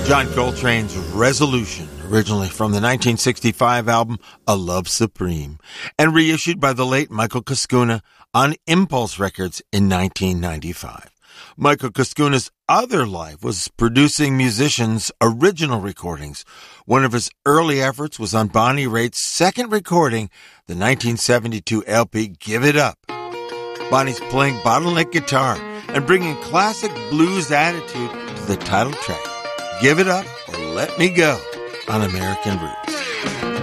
John Coltrane's Resolution, originally from the 1965 album A Love Supreme, and reissued by the late Michael Cascuna on Impulse Records in 1995. Michael Cascuna's other life was producing musicians' original recordings. One of his early efforts was on Bonnie Raitt's second recording, the 1972 LP Give It Up. Bonnie's playing bottleneck guitar and bringing classic blues attitude to the title track, Give It Up or Let Me Go, on American Roots.